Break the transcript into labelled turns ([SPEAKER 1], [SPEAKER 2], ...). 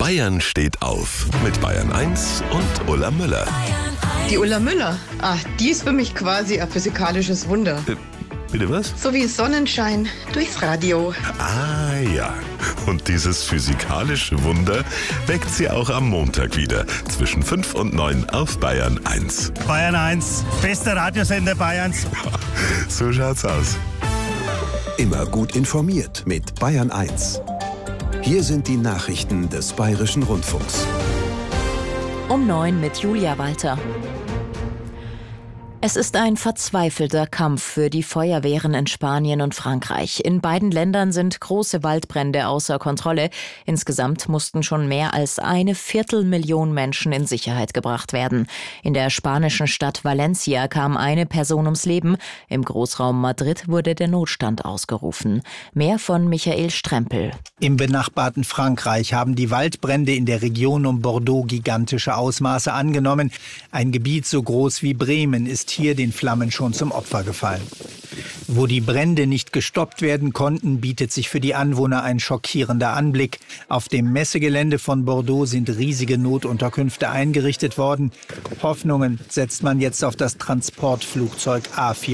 [SPEAKER 1] Bayern steht auf mit Bayern 1 und Ulla Müller.
[SPEAKER 2] Die Ulla Müller, die ist für mich quasi ein physikalisches Wunder.
[SPEAKER 1] Bitte was?
[SPEAKER 2] So wie Sonnenschein durchs Radio.
[SPEAKER 1] Ah ja, und dieses physikalische Wunder weckt sie auch am Montag wieder zwischen 5 und 9 auf Bayern 1.
[SPEAKER 3] Bayern 1, bester Radiosender Bayerns.
[SPEAKER 1] So schaut's aus.
[SPEAKER 4] Immer gut informiert mit Bayern 1. Hier sind die Nachrichten des Bayerischen Rundfunks.
[SPEAKER 5] Um 9 mit Julia Walter. Es ist ein verzweifelter Kampf für die Feuerwehren in Spanien und Frankreich. In beiden Ländern sind große Waldbrände außer Kontrolle. Insgesamt mussten schon mehr als 250.000 Menschen in Sicherheit gebracht werden. In der spanischen Stadt Valencia kam eine Person ums Leben. Im Großraum Madrid wurde der Notstand ausgerufen. Mehr von Michael Strempel.
[SPEAKER 6] Im benachbarten Frankreich haben die Waldbrände in der Region um Bordeaux gigantische Ausmaße angenommen. Ein Gebiet so groß wie Bremen ist hier den Flammen schon zum Opfer gefallen. Wo die Brände nicht gestoppt werden konnten, bietet sich für die Anwohner ein schockierender Anblick. Auf dem Messegelände von Bordeaux sind riesige Notunterkünfte eingerichtet worden. Hoffnungen setzt man jetzt auf das Transportflugzeug A4